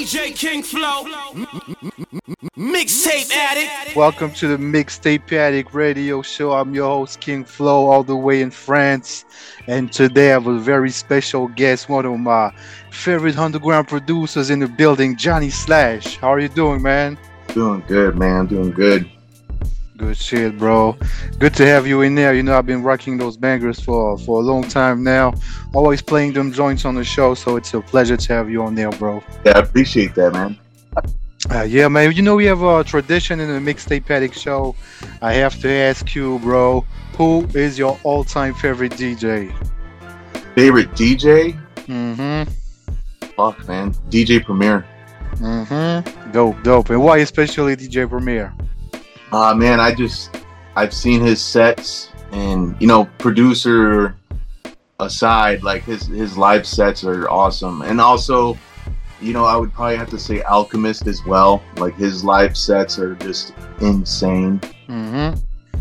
DJ King Flow, Mixtape Addict. Welcome to the Mixtape Addict Radio Show. I'm your host, King Flow, all the way in France. And today I have a very special guest, one of my favorite underground producers in the building, Johnny Slash. How are you doing, man? Doing good, man. Doing good. Good shit, bro. Good to have you in there. You know, I've been rocking those bangers for a long time now. Always playing them joints on the show, so it's a pleasure to have you on there, bro. Yeah, I appreciate that, man. Yeah, man. You know, we have a tradition in the Mixtape Addict show. I have to ask you, bro, who is your all-time favorite DJ? Favorite DJ? Mm-hmm. Fuck, man. DJ Premier. Mm-hmm. Dope. And why especially DJ Premier? Man, I've seen his sets, and you know, producer aside, like his live sets are awesome. And also, you know, I would probably have to say Alchemist as well. Like his live sets are just insane. Mm-hmm.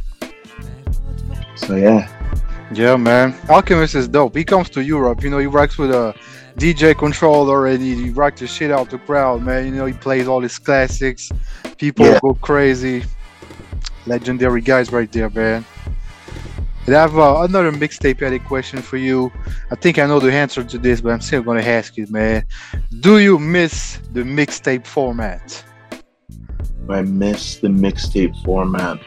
So yeah. Yeah, man. Alchemist is dope. He comes to Europe, you know, he rocks with a DJ controller and he rocks the shit out the crowd, man. You know, he plays all his classics. People go crazy. Legendary guys right there, man. And I have another Mixtape Addict question for you. I think I know the answer to this, but I'm still going to ask you, man. Do you miss the mixtape format? I miss the mixtape format.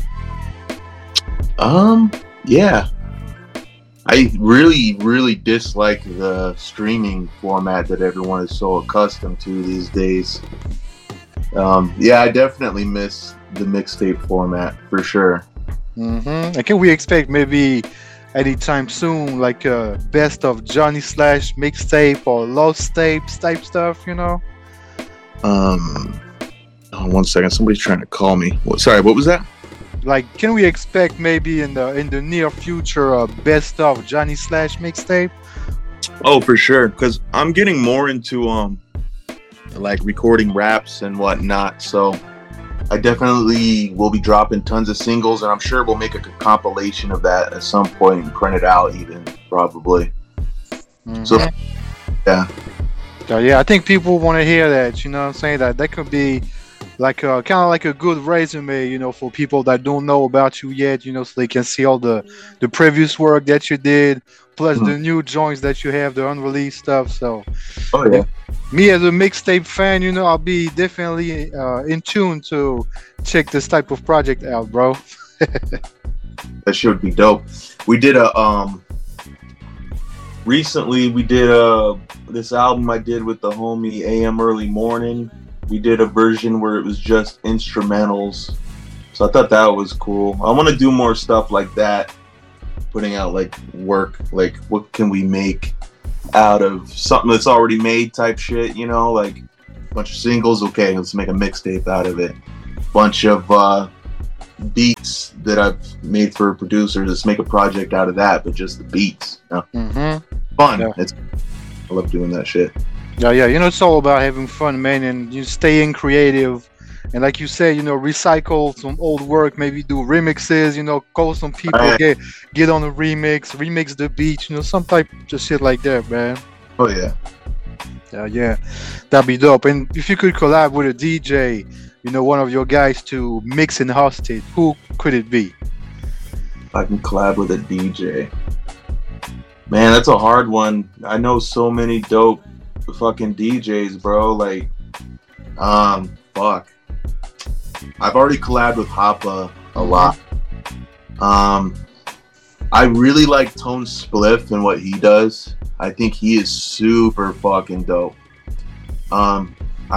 Yeah. I really dislike the streaming format that everyone is so accustomed to these days. Yeah, I definitely miss the mixtape format for sure. Mm-hmm. And can we expect maybe anytime soon, like a best of Johnny Slash mixtape or lost tapes type stuff, you know? Oh, 1 second. Somebody's trying to call me. Sorry, what was that? Like, can we expect maybe in the near future a best of Johnny Slash mixtape? Oh, for sure. Because I'm getting more into like recording raps and whatnot. So I definitely will be dropping tons of singles, and I'm sure we'll make a compilation of that at some point and print it out even, probably. Mm-hmm. So, yeah. Yeah, I think people want to hear that, you know what I'm saying? That could be like kind of like a good resume, you know, for people that don't know about you yet, you know, so they can see all the previous work that you did, plus the new joints that you have, the unreleased stuff. So, oh yeah. Me as a mixtape fan, you know, I'll be definitely in tune to check this type of project out, bro. That shit would be dope. We did recently we did this album I did with the homie AM Early Morning. We did a version where it was just instrumentals. So I thought that was cool. I want to do more stuff like that, putting out like work, like what can we make out of something that's already made type shit, you know, like a bunch of singles, okay, let's make a mixtape out of it. Bunch of beats that I've made for producers, let's make a project out of that, but just the beats, you know? Mm-hmm. Fun. Yeah. I love doing that shit. Yeah, you know, it's all about having fun, man, and you staying creative. And like you said, you know, recycle some old work, maybe do remixes, you know, call some people, get on a remix the beat, you know, some type of shit like that, man. Oh, yeah. Yeah, that'd be dope. And if you could collab with a DJ, you know, one of your guys to mix and host it, who could it be? I can collab with a DJ. Man, that's a hard one. I know so many dope fucking DJs, bro. Like, fuck. I've already collabed with Hoppa a lot. I really like Tone Spliff and what he does. I think he is super fucking dope. I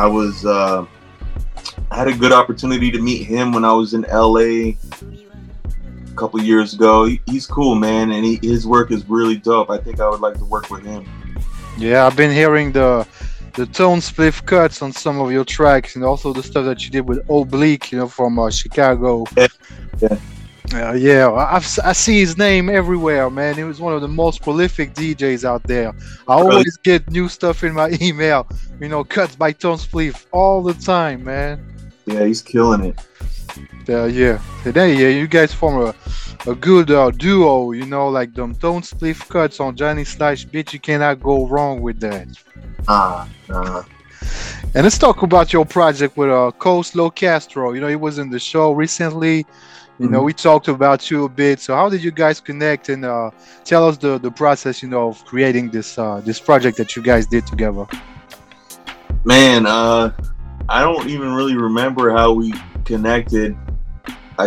had a good opportunity to meet him when I was in LA a couple years ago. He's cool, man, and his work is really dope. I think I would like to work with him. Yeah, I've been hearing the Tone Spliff cuts on some of your tracks, and also the stuff that you did with Oblique, you know, from Chicago. Yeah. I see his name everywhere, man. He was one of the most prolific DJs out there. I always get new stuff in my email, you know, cuts by Tone Spliff all the time, man. Yeah, he's killing it. Yeah. Today, you guys form a good duo, you know, like them Tone Spliff cuts on Johnny Slash beat. You cannot go wrong with that. And let's talk about your project with Coastal Castro. You know, he was in the show recently. You know, we talked about you a bit. So how did you guys connect? And tell us the process, you know, of creating this project that you guys did together. Man, I don't even really remember how we connected. I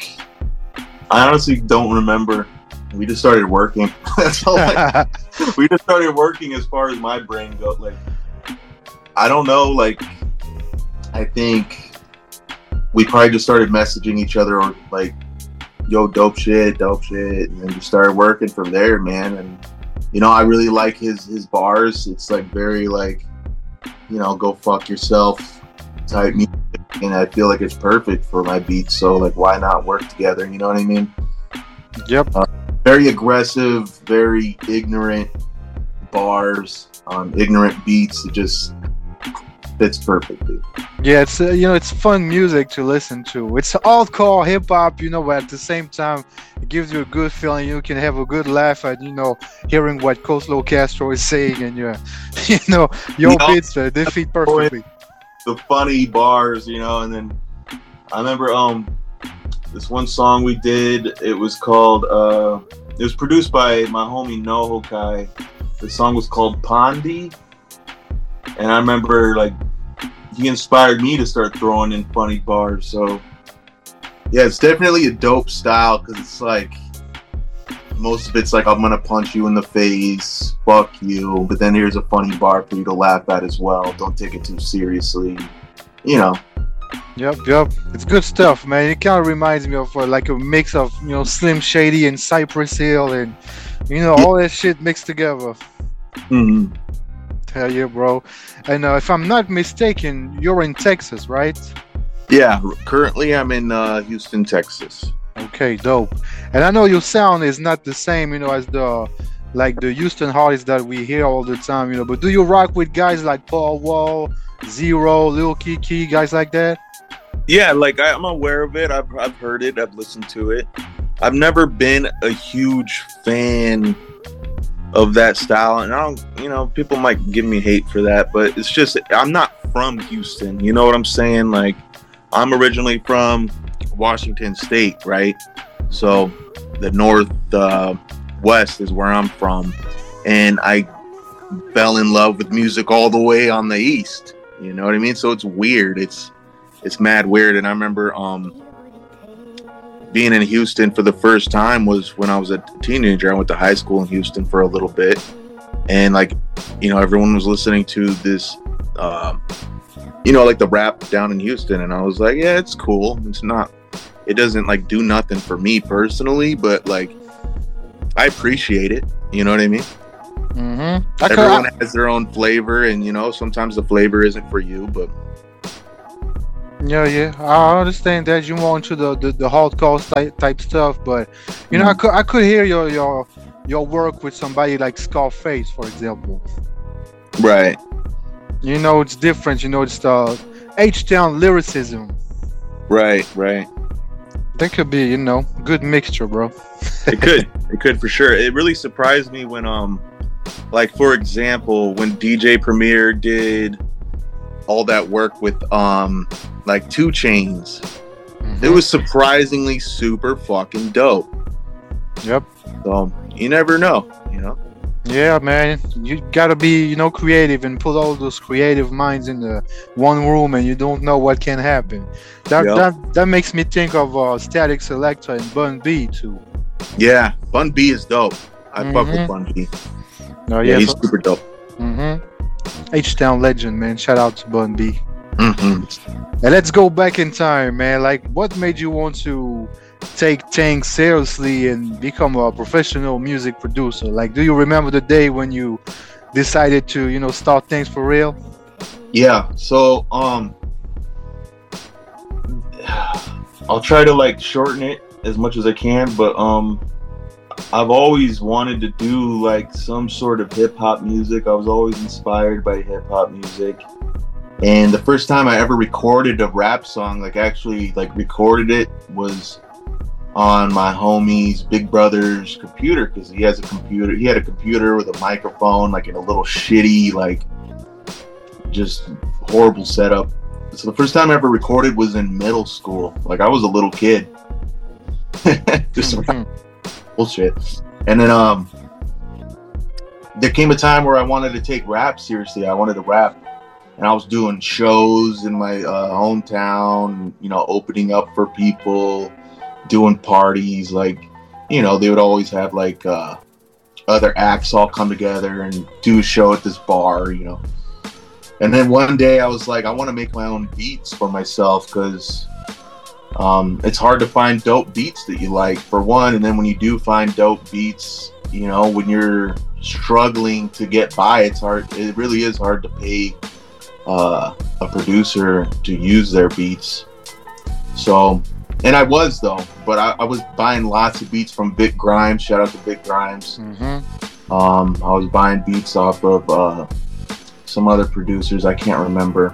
honestly don't remember. We just started working. That's all. We just started working as far as my brain goes. Like, I don't know. Like, I think we probably just started messaging each other, or like, "Yo, dope shit," and then just started working from there, man. And you know, I really like his bars. It's like very like, you know, go fuck yourself type music, and I feel like it's perfect for my beats. So like, why not work together? You know what I mean? Yep. Very aggressive, very ignorant bars on ignorant beats. It just fits perfectly. Yeah, it's you know, it's fun music to listen to. It's hardcore hip hop, you know, but at the same time, it gives you a good feeling. You can have a good laugh at, you know, hearing what Coastal Castro is saying, and you know, your beats they fit perfectly. The funny bars, you know, and then I remember this one song we did. It was called it was produced by my homie Nohokai. The song was called Pondi, and I remember like he inspired me to start throwing in funny bars. So yeah, it's definitely a dope style because it's like most of it's like, I'm gonna punch you in the face, fuck you, but then here's a funny bar for you to laugh at as well. Don't take it too seriously, you know. Yep. It's good stuff, man. It kind of reminds me of like a mix of, you know, Slim Shady and Cypress Hill, and you know, all that shit mixed together. Mm-hmm. Hell yeah, bro. And if I'm not mistaken, you're in Texas, right? Yeah, currently I'm in Houston, Texas. Okay, dope. And I know your sound is not the same, you know, as the Houston artists that we hear all the time, you know. But do you rock with guys like Paul Wall, Zero, Lil Kiki, guys like that? Yeah, like I'm aware of it. I've heard it. I've listened to it. I've never been a huge fan of that style, and I don't, you know, people might give me hate for that, but it's just I'm not from Houston. You know what I'm saying? Like, I'm originally from Washington State, right? So the Northwest is where I'm from, and I fell in love with music all the way on the East. You know what I mean? So it's weird. It's mad weird. And I remember being in Houston for the first time was when I was a teenager. I went to high school in Houston for a little bit, and like, you know, everyone was listening to this, you know, like the rap down in Houston, and I was like, yeah, it's cool. It doesn't like do nothing for me personally, but like I appreciate it. You know what I mean? Mm-hmm. Everyone has their own flavor, and you know, sometimes the flavor isn't for you, but yeah, I understand that you want to the hardcore type stuff, but you know, I could hear your work with somebody like Scarface, for example. right. You know, it's different. You know, it's the H-Town lyricism. Right. That could be, you know, good mixture, bro. It could for sure. It really surprised me when like, for example, when DJ Premier did all that work with like 2 Chainz. Mm-hmm. It was surprisingly super fucking dope. Yep. So you never know, you know. Yeah, man, you gotta be, you know, creative and put all those creative minds in the one room, and you don't know what can happen. That makes me think of Static Selector and Bun B too. Yeah, Bun B is dope. I fuck with Bun B. No, yeah, he's super dope. H-Town legend, man. Shout out to Bun B. Mm-hmm. And let's go back in time, man. Like, what made you want to take things seriously and become a professional music producer? Like, do you remember the day when you decided to, you know, start things for real? Yeah. So I'll try to like shorten it as much as I can, but I've always wanted to do like some sort of hip hop music. I was always inspired by hip hop music. And the first time I ever recorded a rap song, like actually like recorded it, was on my homie's big brother's computer, because he has a computer. He had a computer with a microphone, like in a little shitty, like just horrible setup. So the first time I ever recorded was in middle school. Like I was a little kid. Just bullshit. And then there came a time where I wanted to take rap seriously. I wanted to rap. And I was doing shows in my hometown, you know, opening up for people, doing parties. Like, you know, they would always have like other acts all come together and do a show at this bar, you know. And then one day I was like, I want to make my own beats for myself because it's hard to find dope beats that you like, for one. And then when you do find dope beats, you know, when you're struggling to get by, it's hard. It really is hard to pay a producer to use their beats. So, and I was though, but I was buying lots of beats from Vic Grimes. Shout out to Vic Grimes. I was buying beats off of some other producers I can't remember.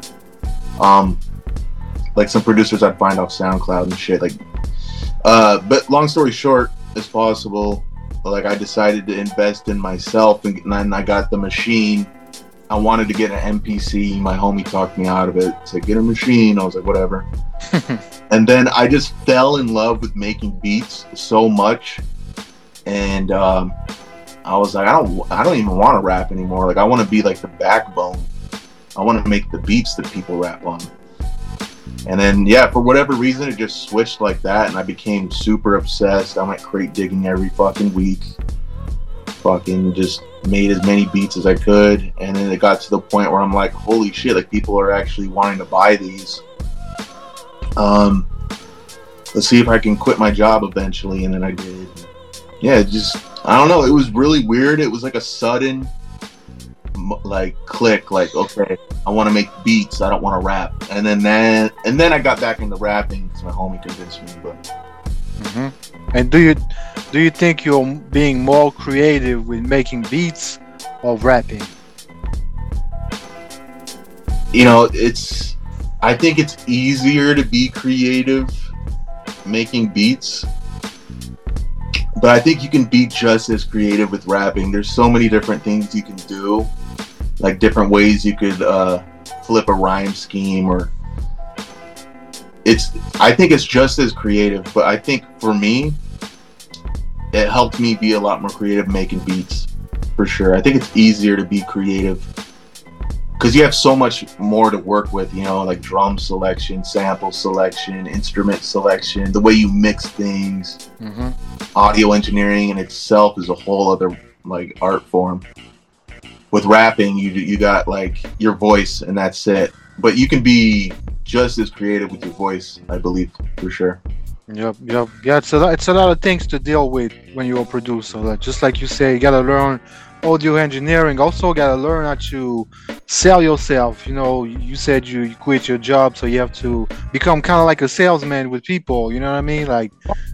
Like some producers I'd find off SoundCloud and shit. Like, but long story short, as possible, like I decided to invest in myself, and then I got the machine. I wanted to get an MPC. My homie talked me out of it to get a machine. I was like, whatever. And then I just fell in love with making beats so much, and I was like, I don't even want to rap anymore. Like I want to be like the backbone. I want to make the beats that people rap on. And then yeah, for whatever reason, it just switched like that, and I became super obsessed. I went crate digging every fucking week. Fucking just made as many beats as I could, and then it got to the point where I'm like, holy shit, like people are actually wanting to buy these. Let's see if I can quit my job eventually. And then I did. Yeah, it just, I don't know, it was really weird. It was like a sudden like click, like, okay, I want to make beats, I don't want to rap. And then I got back into rapping because my homie convinced me. But And do you think you're being more creative with making beats or rapping? You know, I think it's easier to be creative making beats, but I think you can be just as creative with rapping. There's so many different things you can do, like different ways you could flip a rhyme scheme, or I think it's just as creative, but I think for me, it helped me be a lot more creative making beats, for sure. I think it's easier to be creative because you have so much more to work with, you know, like drum selection, sample selection, instrument selection, the way you mix things. Audio engineering in itself is a whole other like art form. With rapping, you got like your voice and that's it. But you can be just as creative with your voice, I believe, for sure. Yep. Yeah, it's a lot of things to deal with when you're a producer. Like, just like you say, you gotta learn audio engineering. Also, gotta learn how to sell yourself. You know, you said you quit your job, so you have to become kind of like a salesman with people. You know what I mean? Like,